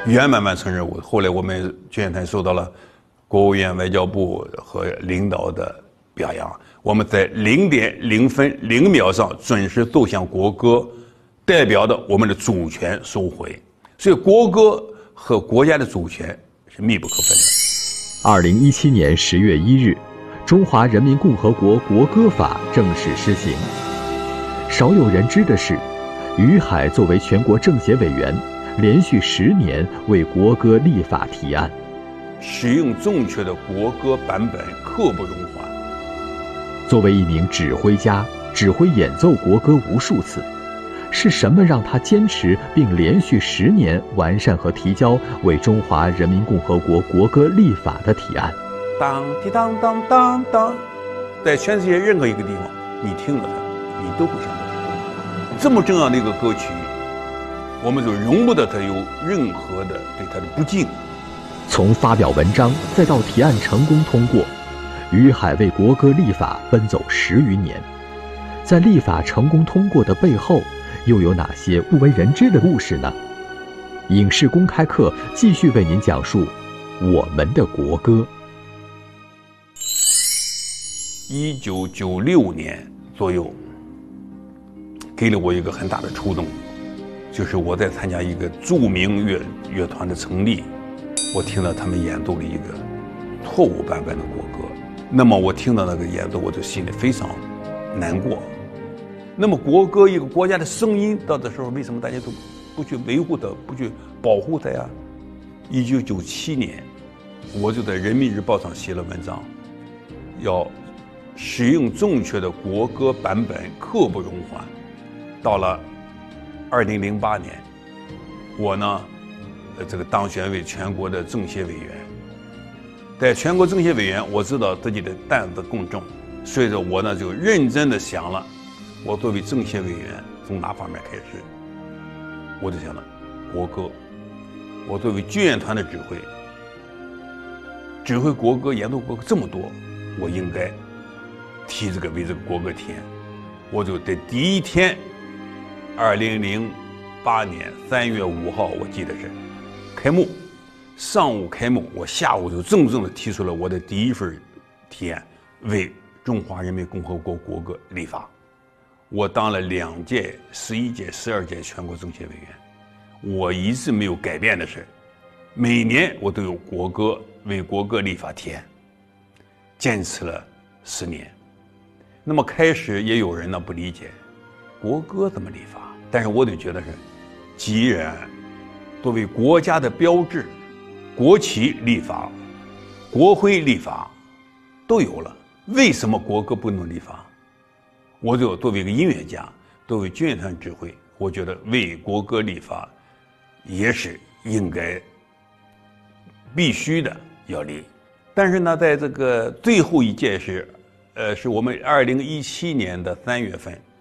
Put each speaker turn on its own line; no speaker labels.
圆满完成任务。后来我们军乐团受到了国务院、外交部和领导的表扬，我们在0.000上准时奏响国歌，代表的我们的主权收回。所以国歌和国家的主权是密不可分的。
2017年10月1日，中华人民共和国国歌法正式施行。少有人知的是，于海作为全国政协委员，连续10年为国歌立法提案。
使用正确的国歌版本刻不容缓。
作为一名指挥家，指挥演奏国歌无数次，是什么让他坚持并连续10年完善和提交为中华人民共和国国歌立法的提案？
当滴当当当当，在全世界任何一个地方，你听了它，你都会想到这么重要的一个歌曲，我们就容不得它有任何的对它的不敬。
从发表文章再到提案成功通过，于海为国歌立法奔走10余年。在立法成功通过的背后，又有哪些不为人知的故事呢？影视公开课继续为您讲述我们的国歌。
1996年左右，给了我一个很大的触动，就是我在参加一个著名乐团的成立，我听到他们演奏了一个错误版本的国歌。那么我听到那个演奏，我就心里非常难过。那么国歌一个国家的声音，到的时候为什么大家都不去维护它，不去保护它呀？1997年，我就在《人民日报》上写了文章，要使用正确的国歌版本刻不容缓。到了2008年，我呢，这个当选为全国的政协委员。在全国政协委员，我知道自己的担子更重，所以说我呢就认真的想了，我作为政协委员从哪方面开始？我就想了国歌。我作为军乐团的指挥国歌、演奏国歌这么多，我应该为这个国歌提案。我就在第一天，2008年3月5号，我记得是开幕，上午开幕，我下午就正式的提出了我的第一份提案，为中华人民共和国国歌立法。我当了2届、11届、12届全国政协委员，我一直没有改变的是，每年我都有为国歌立法提案，坚持了10年。那么开始也有人呢不理解，国歌怎么立法？但是我就觉得是，既然作为国家的标志，国旗立法、国徽立法都有了，为什么国歌不能立法？我就作为一个音乐家，作为军乐团指挥，我觉得为国歌立法也是应该必须的要立。但是呢，在这个最后一届是我们2017年的3月份，